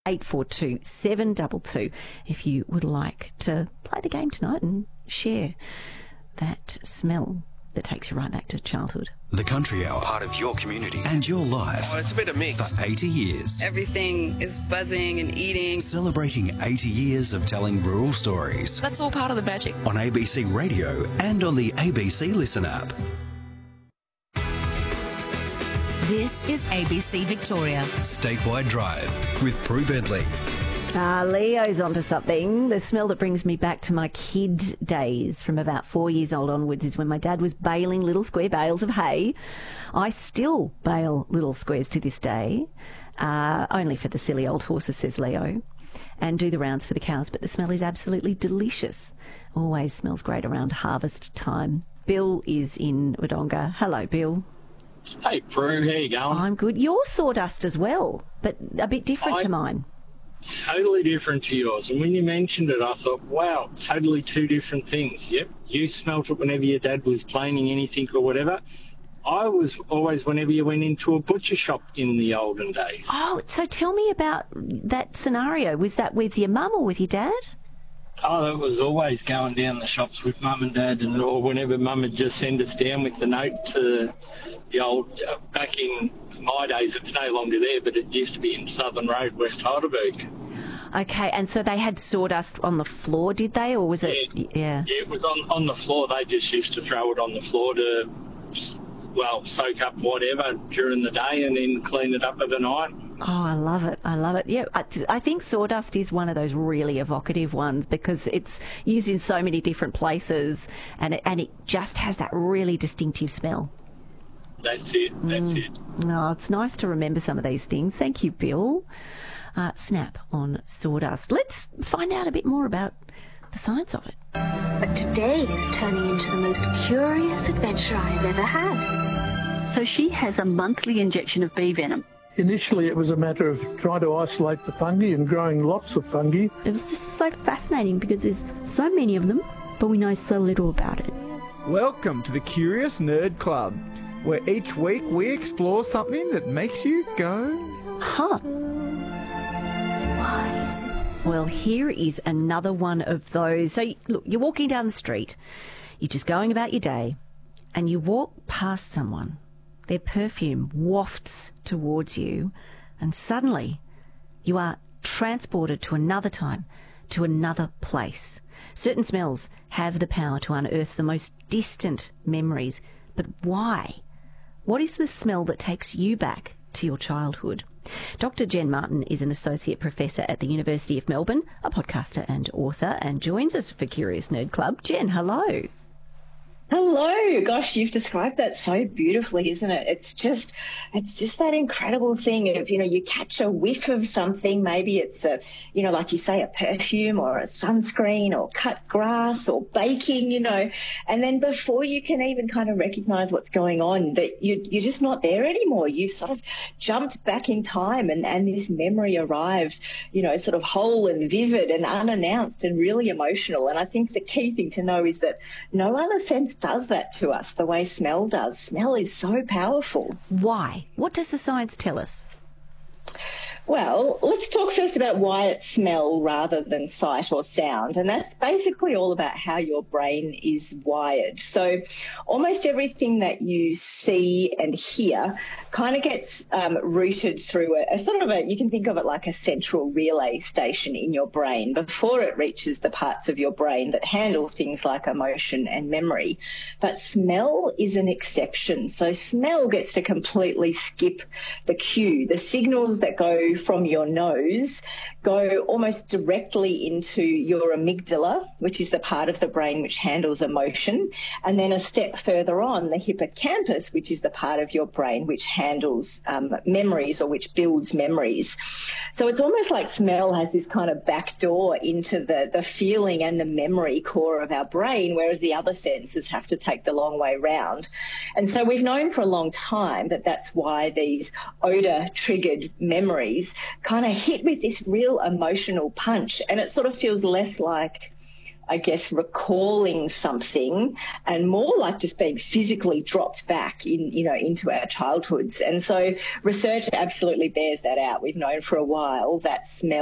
842 722 if you would like to play the game tonight and share that smell that takes you right back to childhood. The Country Hour, part of your community and your life. Oh, it's a bit of mix. For 80 years. Everything is buzzing and eating. Celebrating 80 years of telling rural stories. That's all part of the magic. On ABC Radio and on the ABC Listen app. This is ABC Victoria. Statewide Drive with Prue Bentley. Leo's onto something. The smell that brings me back to my kid days from about 4 years old onwards is when my dad was baling little square bales of hay. I still bale little squares to this day, only for the silly old horses, says Leo, and do the rounds for the cows, but the smell is absolutely delicious. Always smells great around harvest time. Bill is in Wodonga. Hello, Bill. Hey, Prue, how you going? I'm good. You're sawdust as well, but a bit different to mine. Totally different to yours. And when you mentioned it, I thought, wow, totally two different things. Yep, you smelt it whenever your dad was planing anything or whatever. I was always whenever you went into a butcher shop in the olden days. Oh, so tell me about that scenario. Was that with your mum or with your dad? Oh, that was always going down the shops with Mum and Dad, and or whenever Mum would just send us down with the note to the old, back in my days, it's no longer there, but it used to be in Southern Road, West Heidelberg. Okay, and so they had sawdust on the floor, did they, or was it? Yeah, it was on the floor. They just used to throw it on the floor to, well, soak up whatever during the day and then clean it up overnight. Oh, I love it. I love it. Yeah, I think sawdust is one of those really evocative ones because it's used in so many different places and it just has that really distinctive smell. That's it. Oh, it's nice to remember some of these things. Thank you, Bill. Snap on sawdust. Let's find out a bit more about the science of it. But today is turning into the most curious adventure I've ever had. So she has a monthly injection of bee venom. Initially, it was a matter of trying to isolate the fungi and growing lots of fungi. It was just so fascinating because there's so many of them, but we know so little about it. Welcome to the Curious Nerd Club, where each week we explore something that makes you go, huh? Why is it? Well, here is another one of those. So, look, you're walking down the street, you're just going about your day, and you walk past someone. Their perfume wafts towards you, and suddenly you are transported to another time, to another place. Certain smells have the power to unearth the most distant memories. But why? What is the smell that takes you back to your childhood? Dr. Jen Martin is an Associate Professor at the University of Melbourne, a podcaster and author, and joins us for Curious Nerd Club. Jen, hello. Hello. Gosh, you've described that so beautifully, isn't it? It's just that incredible thing of, you catch a whiff of something. Maybe it's like you say, a perfume or a sunscreen or cut grass or baking, and then before you can even kind of recognize what's going on, that you're just not there anymore. You've sort of jumped back in time and this memory arrives, sort of whole and vivid and unannounced and really emotional. And I think the key thing to know is that no other sense does that to us the way smell does. Smell is so powerful. Why? What does the science tell us? Well, let's talk first about why it's smell rather than sight or sound. And that's basically all about how your brain is wired. So almost everything that you see and hear kind of gets routed through you can think of it like a central relay station in your brain before it reaches the parts of your brain that handle things like emotion and memory. But smell is an exception. So smell gets to completely skip the cue. The signals that go from your nose go almost directly into your amygdala, which is the part of the brain which handles emotion, and then a step further on, the hippocampus, which is the part of your brain which handles memories or which builds memories. So it's almost like smell has this kind of back door into the feeling and the memory core of our brain, whereas the other senses have to take the long way round. And so we've known for a long time that that's why these odour-triggered memories kind of hit with this real emotional punch, and it sort of feels less like I guess, recalling something, and more like just being physically dropped back into our childhoods. And so research absolutely bears that out. We've known for a while that smell